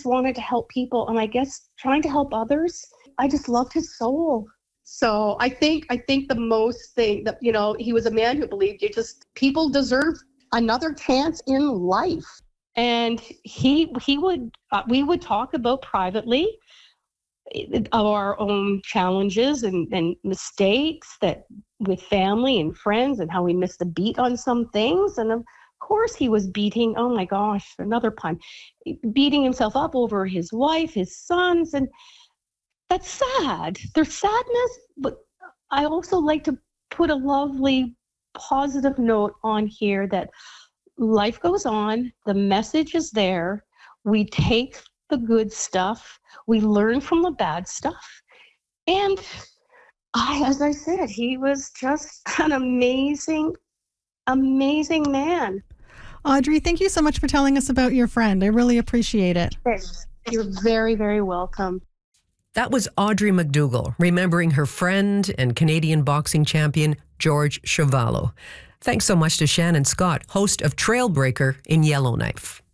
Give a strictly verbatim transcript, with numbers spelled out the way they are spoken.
wanted to help people. And I guess trying to help others, I just loved his soul. So I think I think the most thing that, you know, he was a man who believed you just people deserve another chance in life. And he he would uh, we would talk about privately of our own challenges and, and mistakes that with family and friends and how we missed a beat on some things. And of course he was beating, oh my gosh, another pun, beating himself up over his wife, his sons, and that's sad. There's sadness, but I also like to put a lovely positive note on here that life goes on. The message is there. We take the good stuff. We learn from the bad stuff. And I, as I said, he was just an amazing, amazing man. Audrey, thank you so much for telling us about your friend. I really appreciate it. You're very, very welcome. That was Audrey McDougall, remembering her friend and Canadian boxing champion, George Chuvalo. Thanks so much to Shannon Scott, host of Trailbreaker in Yellowknife.